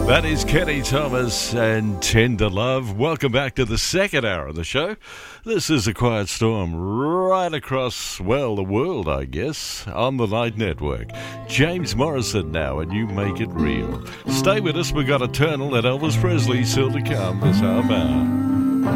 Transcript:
That is Kenny Thomas and Tender Love. Welcome back to the second hour of the show. This is A Quiet Storm right across, well, the world, I guess, on the Night Network. James Morrison now, and You Make It Real. Stay with us. We've got Eternal and Elvis Presley still to come this half hour.